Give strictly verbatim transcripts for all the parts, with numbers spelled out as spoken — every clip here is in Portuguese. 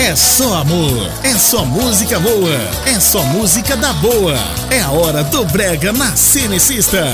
É só amor, é só música boa, é só música da boa. É a hora do Brega na Cenecista.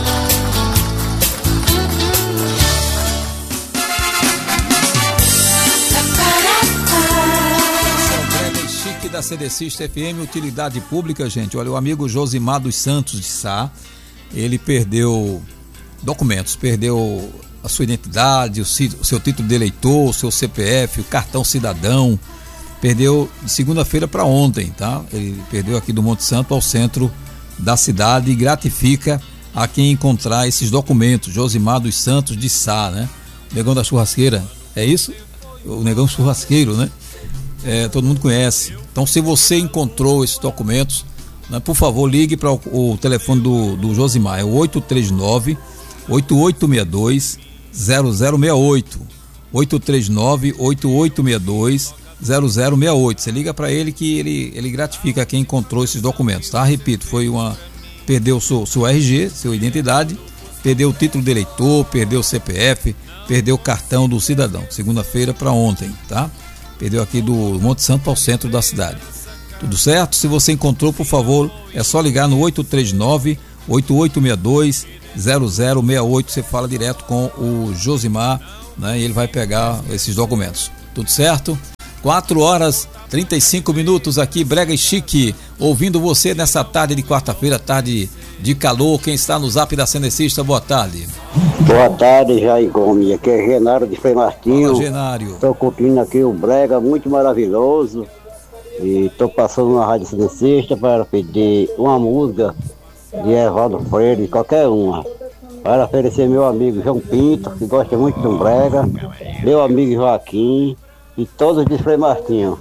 Da Cenecista F M, utilidade pública, gente. Olha, o amigo Josimar dos Santos de Sá, ele perdeu documentos, perdeu a sua identidade, o, o seu título de eleitor, o seu C P F, o cartão cidadão, perdeu de segunda-feira para ontem, tá? Ele perdeu aqui do Monte Santo ao centro da cidade e gratifica a quem encontrar esses documentos. Josimar dos Santos de Sá, né? O Negão da Churrasqueira, é isso? O Negão Churrasqueiro, né? É, todo mundo conhece. Então, se você encontrou esses documentos, né, por favor, ligue para o, o telefone do, do Josimar, é o oito três nove, oito oito seis dois, zero zero seis oito, oito três nove, oito oito seis dois, zero zero seis oito. Você liga para ele que ele, ele gratifica quem encontrou esses documentos, tá? Repito, foi uma... perdeu o seu, seu R G, sua identidade, perdeu o título de eleitor, perdeu o C P F, perdeu o cartão do cidadão, segunda-feira para ontem, tá? Perdeu aqui do Monte Santo ao centro da cidade. Tudo certo? Se você encontrou, por favor, é só ligar no oito três nove, oito oito seis dois, zero zero seis oito. Você fala direto com o Josimar, né? E ele vai pegar esses documentos. Tudo certo? quatro horas e trinta e cinco minutos aqui, Brega e Chique, ouvindo você nessa tarde de quarta-feira, tarde de calor. Quem está no Zap da Cenecista, boa tarde. Boa tarde, Jair Gomes, aqui é Genário de Frei Martinho. Fala, Genário. Estou curtindo aqui o Brega, muito maravilhoso, e estou passando na Rádio Cenecista para pedir uma música de Evaldo Freire, qualquer uma, para oferecer meu amigo João Pinto, que gosta muito do Brega, meu amigo Joaquim e todos de Frei Martinho,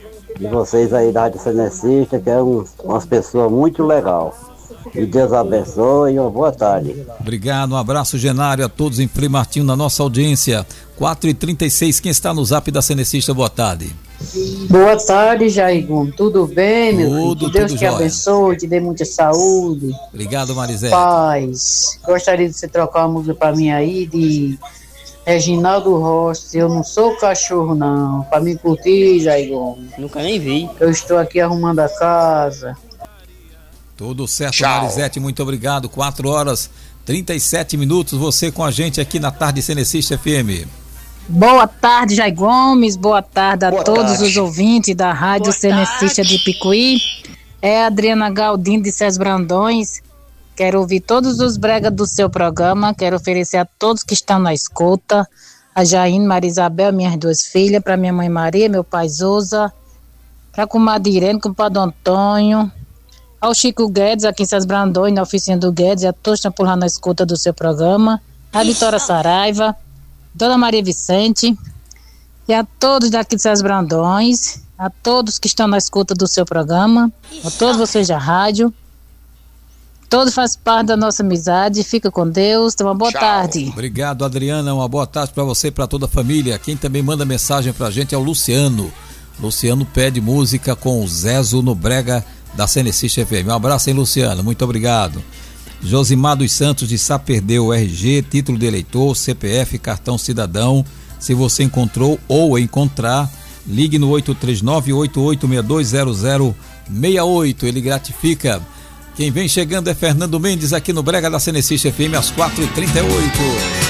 e vocês aí da Rádio Cenecista, que é um, umas pessoas muito legais. E Deus abençoe e uma boa tarde. Obrigado, um abraço, Genário, a todos em Frei Martinho na nossa audiência. quatro e trinta e seis, quem está no Zap da Cenecista, boa tarde. Boa tarde, Jair Gomes, tudo bem, meu filho? Tudo, Que Deus tudo te jóia. abençoe, te dê muita saúde. Obrigado, Marisete. Paz. Gostaria de você trocar uma música pra mim aí de Reginaldo Rossi. Eu não sou cachorro, não. Pra me curtir, Jair Gomes. Nunca nem vi. Eu estou aqui arrumando a casa. Tudo certo, Tchau. Marisete, muito obrigado. quatro horas e trinta e sete minutos, você com a gente aqui na Tarde Cenecista F M. Boa tarde, Jair Gomes, boa tarde a Boa todos tarde. os ouvintes da Rádio Cenecista de Picuí. É a Adriana Galdino de Cés Brandões. Quero ouvir todos os bregas do seu programa, quero oferecer a todos que estão na escuta, a Jaine, Maria Isabel, minhas duas filhas, para minha mãe Maria, meu pai Zosa, para a comadre Irene, compadre Antônio, ao Chico Guedes, aqui em Cés Brandões, na oficina do Guedes, e a todos que estão por lá na escuta do seu programa, a Vitória Saraiva, Dona Maria Vicente, e a todos daqui de Cés Brandões, a todos que estão na escuta do seu programa, a todos vocês da rádio, todos fazem parte da nossa amizade. Fica com Deus, uma boa Tchau. tarde. Obrigado, Adriana, uma boa tarde para você e para toda a família. Quem também manda mensagem para a gente é o Luciano. Luciano pede música com o Zezo no Brega da Cenecista F M. Um abraço, hein, Luciano, muito obrigado. Josimar dos Santos de Sá perdeu o R G, título de eleitor, C P F, cartão cidadão. Se você encontrou ou encontrar, ligue no oito três nove, oito oito seis dois, zero zero seis oito. Ele gratifica. Quem vem chegando é Fernando Mendes aqui no Brega da Cenecista F M às quatro e trinta e oito.